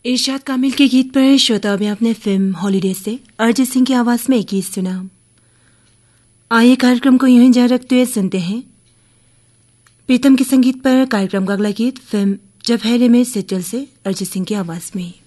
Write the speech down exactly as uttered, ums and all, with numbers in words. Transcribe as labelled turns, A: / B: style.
A: इरशाद कामिल के गीत पर श्रोताओं में अपने फिल्म हॉलीडे से अरिजीत सिंह की आवाज में एक गीत सुना। आइए कार्यक्रम को यूं ही जारी रखते हुए सुनते हैं प्रीतम के संगीत पर कार्यक्रम का अगला गीत फिल्म जब है रे में सेटल से अरिजीत सिंह की आवाज में।